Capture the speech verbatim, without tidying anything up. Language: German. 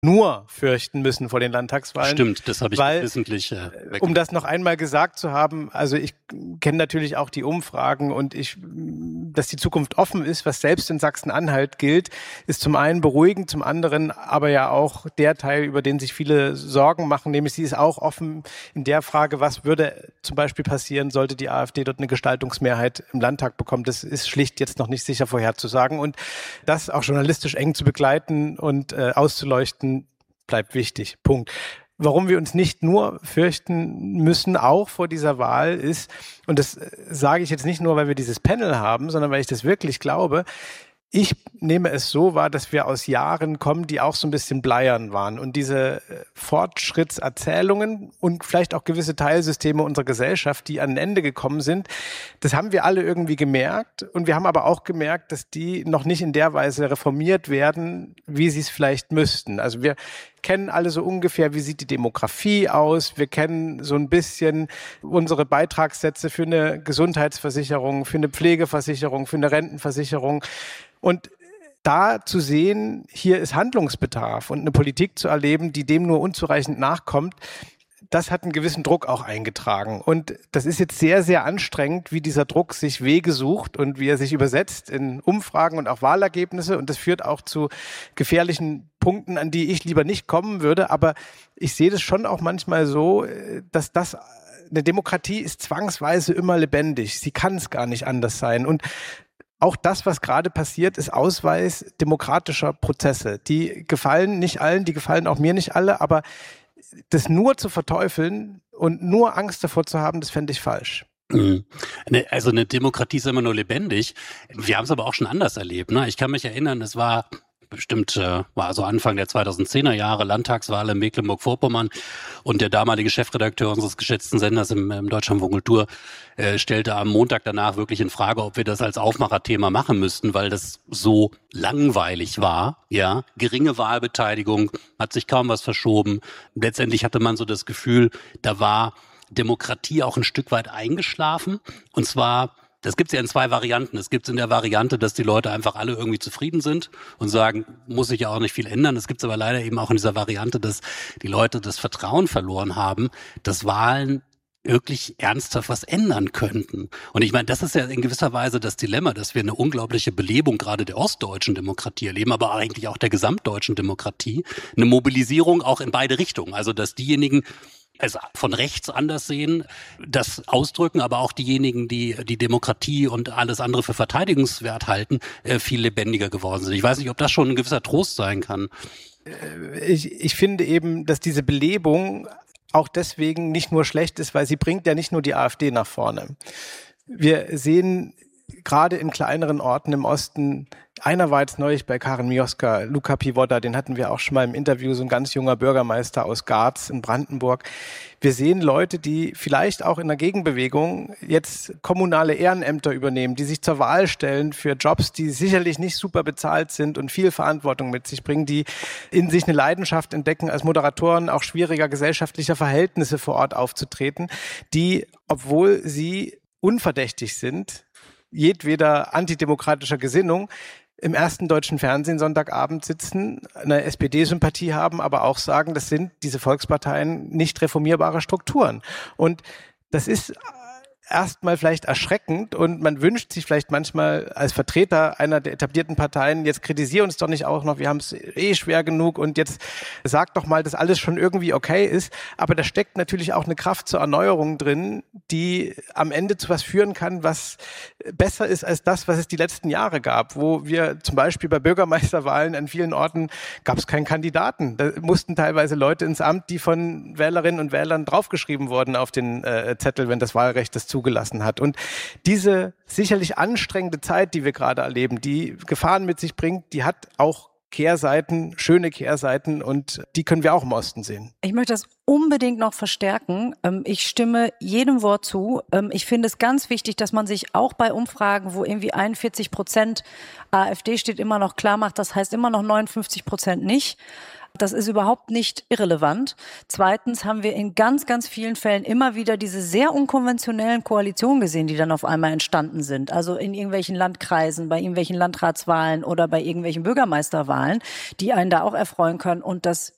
nur fürchten müssen vor den Landtagswahlen. Stimmt, das habe ich weil, wissentlich äh, weg. Um das noch einmal gesagt zu haben, also ich kenne natürlich auch die Umfragen und ich, dass die Zukunft offen ist, was selbst in Sachsen-Anhalt gilt, ist zum einen beruhigend, zum anderen aber ja auch der Teil, über den sich viele Sorgen machen, nämlich sie ist auch offen in der Frage, was würde zum Beispiel passieren, sollte die AfD dort eine Gestaltungsmehrheit im Landtag bekommen. Das ist schlicht jetzt noch nicht sicher vorherzusagen und das auch journalistisch eng zu begleiten und äh, auszuleuchten, bleibt wichtig. Punkt. Warum wir uns nicht nur fürchten müssen, auch vor dieser Wahl ist, und das sage ich jetzt nicht nur, weil wir dieses Panel haben, sondern weil ich das wirklich glaube, ich nehme es so wahr, dass wir aus Jahren kommen, die auch so ein bisschen bleiern waren. Und diese Fortschrittserzählungen und vielleicht auch gewisse Teilsysteme unserer Gesellschaft, die an ein Ende gekommen sind, das haben wir alle irgendwie gemerkt. Und wir haben aber auch gemerkt, dass die noch nicht in der Weise reformiert werden, wie sie es vielleicht müssten. Also wir kennen alle so ungefähr, wie sieht die Demografie aus. Wir kennen so ein bisschen unsere Beitragssätze für eine Gesundheitsversicherung, für eine Pflegeversicherung, für eine Rentenversicherung. Und da zu sehen, hier ist Handlungsbedarf und eine Politik zu erleben, die dem nur unzureichend nachkommt, das hat einen gewissen Druck auch eingetragen. Und das ist jetzt sehr, sehr anstrengend, wie dieser Druck sich Wege sucht und wie er sich übersetzt in Umfragen und auch Wahlergebnisse. Und das führt auch zu gefährlichen Punkten, an die ich lieber nicht kommen würde. Aber ich sehe das schon auch manchmal so, dass das, eine Demokratie ist zwangsweise immer lebendig. Sie kann es gar nicht anders sein. Und auch das, was gerade passiert, ist Ausweis demokratischer Prozesse. Die gefallen nicht allen, die gefallen auch mir nicht alle, aber das nur zu verteufeln und nur Angst davor zu haben, das fände ich falsch. Also eine Demokratie ist immer nur lebendig. Wir haben es aber auch schon anders erlebt. Ne? Ich kann mich erinnern, es war bestimmt, äh, war so Anfang der zweitausendzehner Jahre, Landtagswahl in Mecklenburg-Vorpommern und der damalige Chefredakteur unseres geschätzten Senders im, im Deutschlandfunk Kultur äh, stellte am Montag danach wirklich in Frage, ob wir das als Aufmacherthema machen müssten, weil das so langweilig war. Ja, geringe Wahlbeteiligung, hat sich kaum was verschoben. Letztendlich hatte man so das Gefühl, da war Demokratie auch ein Stück weit eingeschlafen und zwar das gibt's ja in zwei Varianten. Es gibt's in der Variante, dass die Leute einfach alle irgendwie zufrieden sind und sagen, muss sich ja auch nicht viel ändern. Es gibt's aber leider eben auch in dieser Variante, dass die Leute das Vertrauen verloren haben, dass Wahlen wirklich ernsthaft was ändern könnten. Und ich meine, das ist ja in gewisser Weise das Dilemma, dass wir eine unglaubliche Belebung gerade der ostdeutschen Demokratie erleben, aber eigentlich auch der gesamtdeutschen Demokratie. Eine Mobilisierung auch in beide Richtungen. Also, dass diejenigen also von rechts anders sehen, das ausdrücken, aber auch diejenigen, die die Demokratie und alles andere für verteidigungswert halten, viel lebendiger geworden sind. Ich weiß nicht, ob das schon ein gewisser Trost sein kann. Ich, ich finde eben, dass diese Belebung auch deswegen nicht nur schlecht ist, weil sie bringt ja nicht nur die AfD nach vorne. Wir sehen gerade in kleineren Orten im Osten, einer war jetzt neulich bei Karin Mioska, Luca Pivoda, den hatten wir auch schon mal im Interview, so ein ganz junger Bürgermeister aus Garz in Brandenburg. Wir sehen Leute, die vielleicht auch in der Gegenbewegung jetzt kommunale Ehrenämter übernehmen, die sich zur Wahl stellen für Jobs, die sicherlich nicht super bezahlt sind und viel Verantwortung mit sich bringen, die in sich eine Leidenschaft entdecken, als Moderatoren auch schwieriger gesellschaftlicher Verhältnisse vor Ort aufzutreten, die, obwohl sie unverdächtig sind, jedweder antidemokratischer Gesinnung, im ersten deutschen Fernsehen Sonntagabend sitzen, eine S P D-Sympathie haben, aber auch sagen, das sind diese Volksparteien nicht reformierbare Strukturen. Und das ist erstmal vielleicht erschreckend und man wünscht sich vielleicht manchmal als Vertreter einer der etablierten Parteien, jetzt kritisier uns doch nicht auch noch, wir haben es eh schwer genug und jetzt sag doch mal, dass alles schon irgendwie okay ist. Aber da steckt natürlich auch eine Kraft zur Erneuerung drin, die am Ende zu was führen kann, was besser ist als das, was es die letzten Jahre gab, wo wir zum Beispiel bei Bürgermeisterwahlen an vielen Orten gab es keinen Kandidaten. Da mussten teilweise Leute ins Amt, die von Wählerinnen und Wählern draufgeschrieben wurden auf den äh, Zettel, wenn das Wahlrecht das zugelassen hat. Und diese sicherlich anstrengende Zeit, die wir gerade erleben, die Gefahren mit sich bringt, die hat auch Kehrseiten, schöne Kehrseiten und die können wir auch im Osten sehen. Ich möchte das unbedingt noch verstärken. Ich stimme jedem Wort zu. Ich finde es ganz wichtig, dass man sich auch bei Umfragen, wo irgendwie einundvierzig Prozent AfD steht, immer noch klar macht, das heißt immer noch neunundfünfzig Prozent nicht. Das ist überhaupt nicht irrelevant. Zweitens haben wir in ganz, ganz vielen Fällen immer wieder diese sehr unkonventionellen Koalitionen gesehen, die dann auf einmal entstanden sind. Also in irgendwelchen Landkreisen, bei irgendwelchen Landratswahlen oder bei irgendwelchen Bürgermeisterwahlen, die einen da auch erfreuen können. Und das